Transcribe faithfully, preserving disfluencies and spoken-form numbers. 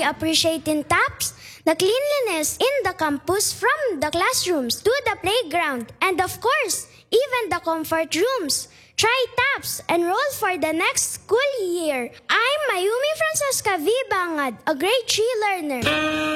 we appreciate in TAPS? The cleanliness in the campus from the classrooms to the playground and of course, even the comfort rooms. Try TAPS, enroll for the next school year. I'm Mayumi Francesca V. Bangad, a grade three learner.